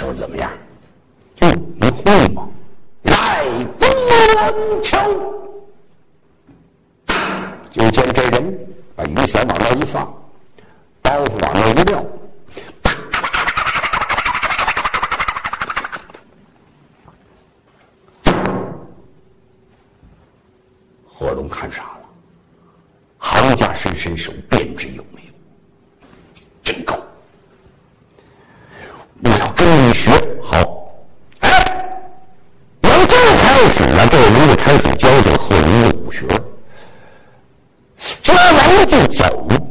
说怎么样？你会吗？来，观瞧！就见这人把雨伞往那一放，刀子往那一撂，何龙看傻了，行家伸手便知有没有，真高！我要跟你学